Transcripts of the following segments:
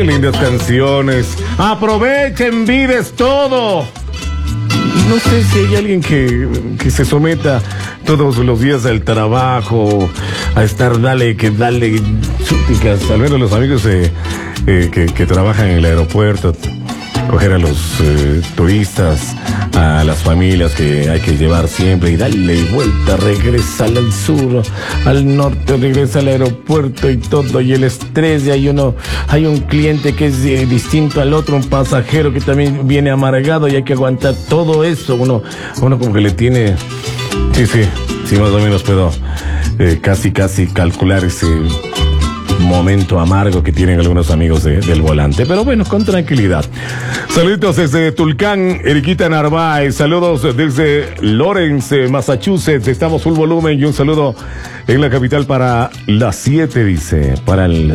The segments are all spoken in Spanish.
Qué lindas canciones. Aprovechen, vives todo. No sé si hay alguien que se someta todos los días al trabajo, a estar dale súplicas, al menos los amigos que trabajan en el aeropuerto, coger a los turistas, a las familias que hay que llevar siempre y darle vuelta, regresa al sur, al norte, regresa al aeropuerto y todo, y el estrés, y hay un cliente que es distinto al otro, un pasajero que también viene amargado y hay que aguantar todo eso, uno como que le tiene, sí, más o menos puedo casi calcular ese momento amargo que tienen algunos amigos del volante, pero bueno, con tranquilidad. Saludos desde Tulcán, Eriquita Narváez, saludos desde Lawrence, Massachusetts, estamos full volumen, y un saludo en la capital para las 7, dice, para el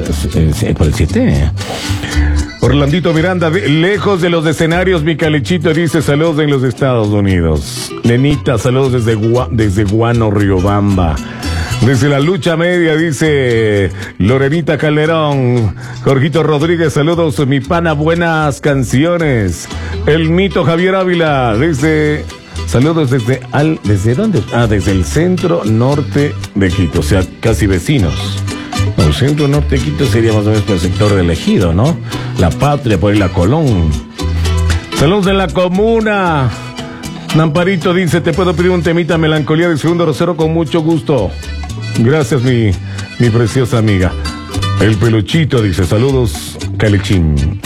7. Orlandito Miranda, lejos de los escenarios, mi Calechito dice, saludos en los Estados Unidos. Nenita, saludos desde Guano, Riobamba. Desde la lucha media, dice Lorenita Calderón. Jorgito Rodríguez, saludos, mi pana, buenas canciones. El mito Javier Ávila, saludos ¿desde dónde? Desde el centro norte de Quito, o sea, casi vecinos. El centro norte de Quito sería más o menos por el sector del Ejido, ¿no? La Patria, por ahí la Colón. Saludos de la comuna. Namparito dice, te puedo pedir un temita, Melancolía de Segundo Rosero, con mucho gusto. Gracias, mi preciosa amiga. El Peluchito dice, saludos, Calechín,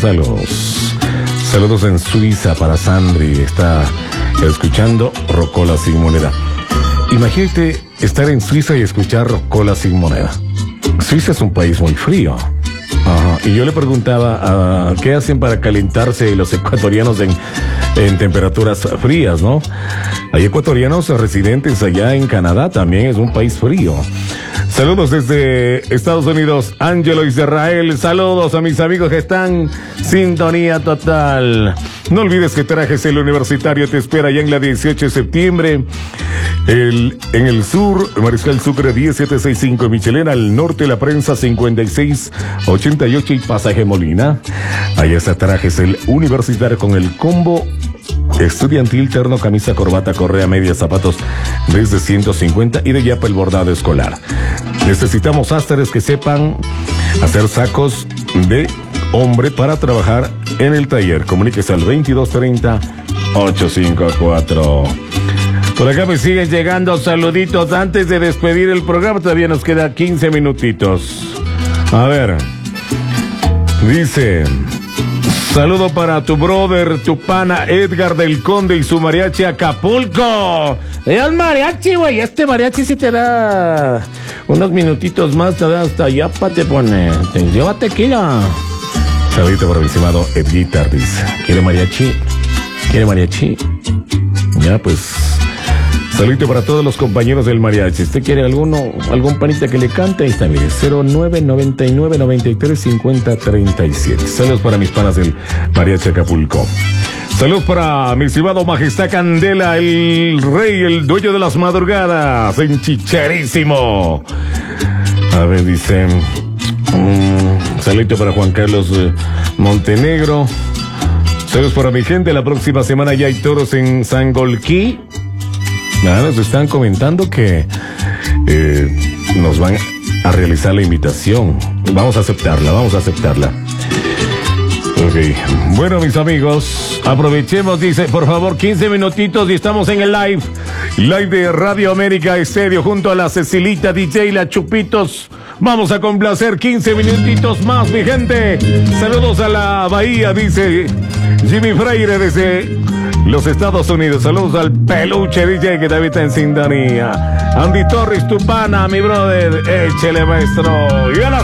saludos en Suiza para Sandri, está escuchando Rocola sin moneda. Imagínate estar en Suiza y escuchar Rocola sin moneda. Suiza es un país muy frío. Ajá. Y yo le preguntaba, ¿qué hacen para calentarse los ecuatorianos en temperaturas frías, no? Hay ecuatorianos residentes allá en Canadá, también es un país frío. Saludos desde Estados Unidos, Ángelo Israel. Saludos a mis amigos que están sintonía total. No olvides que Trajes el Universitario te espera ya en la 18 de septiembre. En el sur, Mariscal Sucre 1765, Michelena, al norte La Prensa 5688 y Pasaje Molina. Allá está Trajes el Universitario con el combo estudiantil, terno, camisa, corbata, correa, medias, zapatos desde 150 y de yapa el bordado escolar. Necesitamos sásteres que sepan hacer sacos de hombre para trabajar en el taller. Comuníquese al 2230-854. Por acá me siguen llegando saluditos antes de despedir el programa. Todavía nos queda 15 minutitos. A ver. Dice... Saludo para tu brother, tu pana Edgar del Conde y su mariachi Acapulco. El mariachi, güey. Este mariachi sí te da unos minutitos más, te da hasta allá pa' te pone. Te lleva tequila. Saludito para mi estimado Edguitar, dice. ¿Quiere mariachi? Ya, pues. Saludito para todos los compañeros del mariachi. ¿Usted quiere algún panita que le cante? Ahí está, mire, 0999-9350-37. Saludos para mis panas del mariachi Acapulco. Saludos para mi estimado Majestad Candela, el rey, el dueño de las madrugadas, enchicharísimo. A ver, dice... saludito para Juan Carlos Montenegro. Saludos para mi gente. La próxima semana ya hay toros en Sangolquí. Nada, nos están comentando que nos van a realizar la invitación. Vamos a aceptarla. Ok. Bueno, mis amigos, aprovechemos, dice, por favor, 15 minutitos y estamos en el live de Radio América Estéreo junto a la Cecilita DJ, la Chupitos. Vamos a complacer 15 minutitos más, mi gente. Saludos a la Bahía, dice Jimmy Freire desde los Estados Unidos. Saludos al Peluche DJ que también está en sintonía. Andy Torres, tu pana, mi brother, échele maestro. Y a la